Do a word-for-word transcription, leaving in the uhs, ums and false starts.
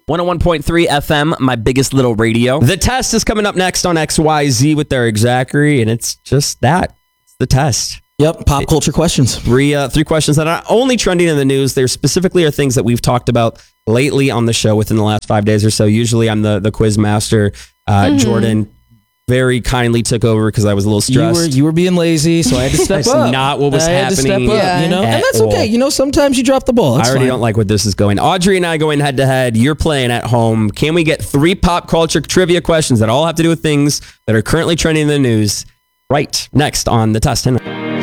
one oh one point three F M, my biggest little radio. The test is coming up next on X Y Z with Eric Zachary, and it's just that. It's the test. Yep, pop culture questions. Three uh, three questions that are not only trending in the news. They specifically are things that we've talked about lately on the show within the last five days or so. Usually I'm the, the quiz master. Uh, mm-hmm. Jordan very kindly took over because I was a little stressed. You were, you were being lazy, so I had to step That's up. That's not what was I happening. Had to step up, yeah. you know? And that's all. okay. You know, sometimes you drop the ball. That's I already fine. don't like where this is going. Audrey and I going head to head. You're playing at home. Can we get three pop culture trivia questions that all have to do with things that are currently trending in the news? Right. Next on the test.